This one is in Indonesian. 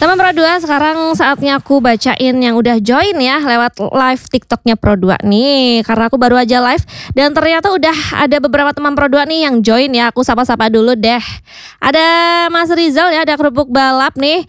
Teman Pro 2, sekarang saatnya aku bacain yang udah join ya lewat live TikToknya Pro 2 nih. Karena aku baru aja live dan ternyata udah ada beberapa teman Pro 2 nih yang join ya. Aku sapa-sapa dulu deh. Ada Mas Rizal ya, ada kerupuk balap nih.